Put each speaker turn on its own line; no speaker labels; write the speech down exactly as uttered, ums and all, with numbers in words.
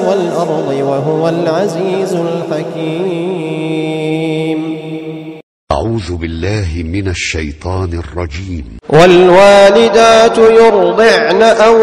والأرض وهو العزيز الحكيم.
أعوذ بالله من الشيطان الرجيم.
والوالدات يرضعن أولادهن